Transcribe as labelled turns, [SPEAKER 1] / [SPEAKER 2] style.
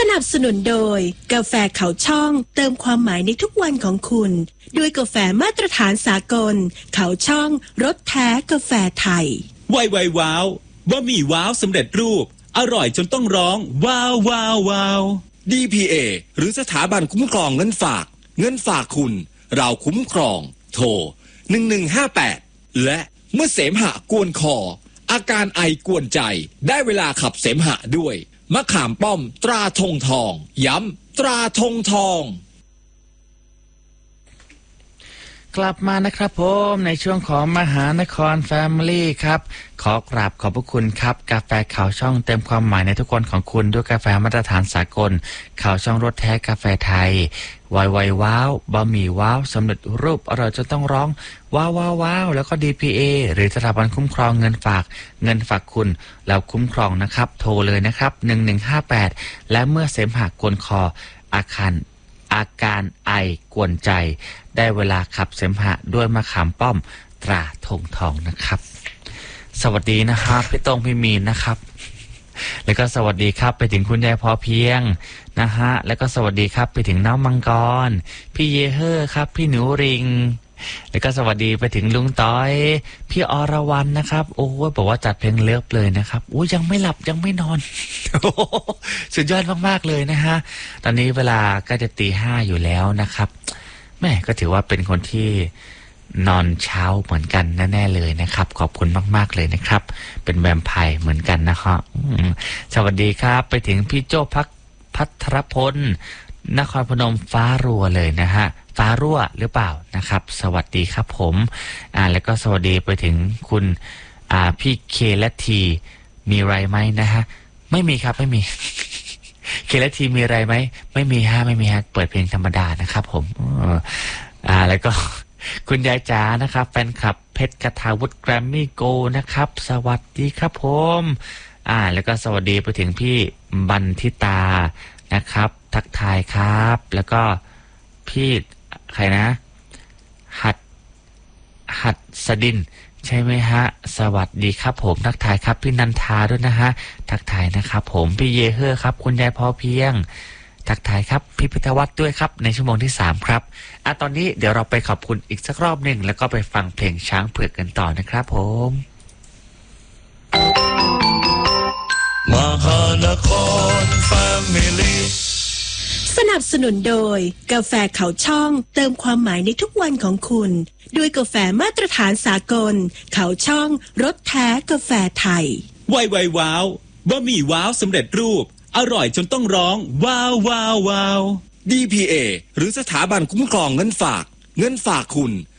[SPEAKER 1] นับสนุนโดยกาแฟเขาช่องเติมความหมายในทุกวันของคุณด้วยกาแฟมาตรฐานสากลเขาช่องรสแท้กาแฟไทย
[SPEAKER 2] ไวว้าวบะหมี่ว้าวสำเร็จรูปอร่อยจนต้องร้องว้าวว้าวว้าว
[SPEAKER 3] DPA หรือสถาบันคุ้มครองเงินฝากคุณเราคุ้มครองโทร1158และเมื่อเสมหะกวนคออาการไอกวนใจได้เวลาขับเสมหะด้วยมะขามป้อมตราธงทองย้ำตราธงทอง
[SPEAKER 4] กลับมานะครับผมในช่วงของมหานครแฟมิลี่ครับขอกราบขอบพระคุณครับกาแฟข่าวช่องเต็มความหมายในทุกคนของคุณด้วยกาแฟมาตรฐานสากลข่าวช่องรสแท้กาแฟไทยไวว้าวบะหมี่ว้าวสำเร็จรูปอร่อยจนต้องร้องว้าวว้าวว้าวแล้วก็ DPA หรือสถาบันคุ้มครองเงินฝากคุณเราคุ้มครองนะครับโทรเลยนะครับ1158และเมื่อเสมหะกวนคออาการไอกวนใจได้เวลาขับเสมหะด้วยมะขามป้อมตราธงทองนะครับสวัสดีนะครับพี่ตงพี่มีนนะครับแล้วก็สวัสดีครับไปถึงคุณยายพอเพียงนะฮะแล้วก็สวัสดีครับไปถึงน้องมังกรพี่เยเฮอร์ครับพี่หนูริงแล้วก็สวัสดีไปถึงลุงต้อยพี่อรวรรณนะครับโอ้ยบอกว่าจัดเพลงเลิฟเลยนะครับโอ้ยังไม่หลับยังไม่นอน สุดยอดมากๆเลยนะฮะตอนนี้เวลาก็จะตี 5อยู่แล้วนะครับแม่ก็ถือว่าเป็นคนที่นอนเช้าเหมือนกันแน่ๆเลยนะครับขอบคุณมากๆเลยนะครับเป็นแวมไพร์เหมือนกันนะครับสวัสดีครับไปถึงพี่โจ้พัทรพลนครพนมฟ้ารั่วเลยนะฮะฟ้ารั่วหรือเปล่านะครับสวัสดีครับผมแล้วก็สวัสดีไปถึงคุณพี่เคและทีมีไรไหมนะฮะไม่มีครับไม่มี เคและทีมีอะไรไหมไม่มีฮะเปิดเพลงธรรมดานะครับผมแล้วก็คุณยายจ๋านะครับแฟนคลับเพชรกทาวุฒิแกรมมี่โกนะครับสวัสดีครับผมแล้วก็สวัสดีไปถึงพี่บันทิตานะครับทักทายครับแล้วก็พี่ใครนะหัดสดินใช่ไหมฮะสวัสดีครับผมทักทายครับพี่นันทาด้วยนะฮะทักทายนะครับผมพี่เยเฮอร์ครับคุณยายพอเพียงทักทายครับพี่พิทวัฒน์ด้วยครับในชั่วโมงที่3ครับตอนนี้เดี๋ยวเราไปขอบคุณอีกสักรอบหนึ่งแล้วก็ไปฟังเพลงช้างเผือกกันต่อนะครับผม
[SPEAKER 5] มหานครแฟมิลี่
[SPEAKER 1] สนับสนุนโดยกาแฟเขาช่องเติมความหมายในทุกวันของคุณด้วยกาแฟมาตรฐานสากลเขาช่องรสแท้กาแฟไทย
[SPEAKER 2] ไวว้าวบะหมี่ว้าวสำเร็จรูปอร่อยจนต้องร้องว้าวว้าวว้าว
[SPEAKER 3] DPA หรือสถาบันคุ้มครองเงินฝากคุณ